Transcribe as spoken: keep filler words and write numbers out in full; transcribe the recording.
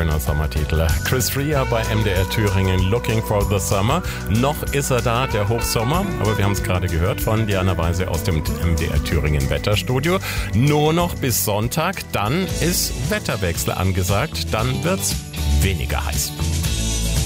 Schöner Sommertitel. Chris Rea bei M D R Thüringen, Looking for the Summer. Noch ist er da, der Hochsommer, aber wir haben es gerade gehört von Diana Weise aus dem M D R Thüringen Wetterstudio. Nur noch bis Sonntag, dann ist Wetterwechsel angesagt, dann wird's weniger heiß.